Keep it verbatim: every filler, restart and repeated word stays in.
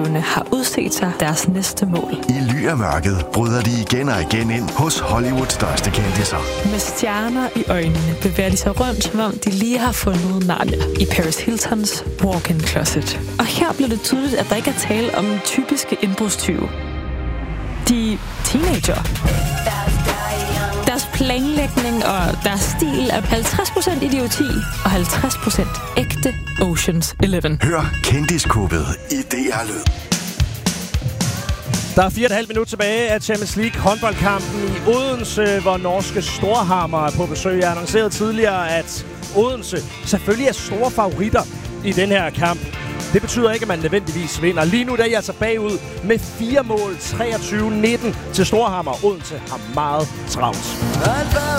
studioværterne har udset sig deres næste mål. I ly af mørket bryder de igen og igen ind hos Hollywoods største kendisser. Med stjerner i øjnene bevæger de sig rundt, som om de lige har fundet Narnia i Paris Hiltons walk-in closet. Og her bliver det tydeligt, at der ikke er tale om typiske indbrudstyve. De er teenager. Deres planlægning og deres stil er halvtreds procent idioti og halvtreds procent ægte Ocean's Eleven. Hør Kendiskubbet i D R Lyd. Der er fire og et halvt minut tilbage af Champions League håndboldkampen i Odense, hvor norske Storhamar er på besøg. Jeg annoncerede tidligere, at Odense selvfølgelig er store favoritter i den her kamp. Det betyder ikke, at man nødvendigvis vinder. Lige nu der er jeg altså bagud med fire mål, treogtyve nitten til Storhamar. Odense har meget travlt.